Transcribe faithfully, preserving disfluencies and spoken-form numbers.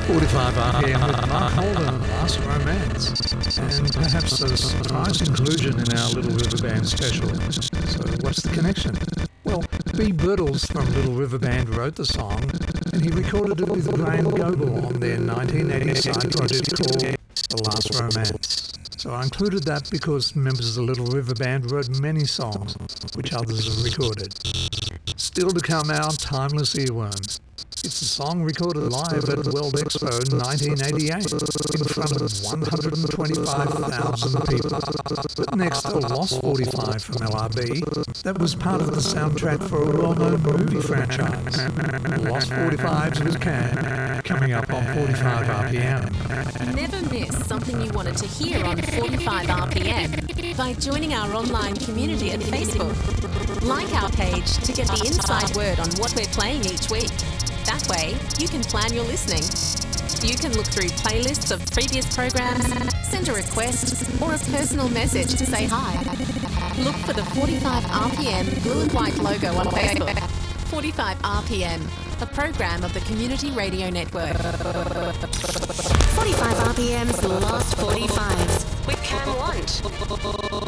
forty-five R P M with Mark Holden and Last Romance, and perhaps a surprise inclusion in our Little River Band special. So what's the connection? Well, B. Birtles from Little River Band wrote the song, and he recorded it with Graham Goble on their nineteen eighty side project called The Last Romance. So I included that because members of the Little River Band wrote many songs, which others have recorded. Still to come, our timeless earworm. It's a song recorded live at World Expo nineteen eighty-eight in front of one hundred twenty-five thousand people. But next, a Lost forty-five from L R B that was part of the soundtrack for a well-known movie franchise. Lost forty-fives with Can, coming up on forty-five R P M. Never miss something you wanted to hear on forty-five R P M by joining our online community at Facebook. Like our page to get the inside word on what we're playing each week. That way, you can plan your listening. You can look through playlists of previous programs, send a request, or a personal message to say hi. Look for the forty-five R P M blue and white logo on Facebook. forty-five R P M, a program of the Community Radio Network. forty-five R P M's Lost forty-fives with Cam Lunt.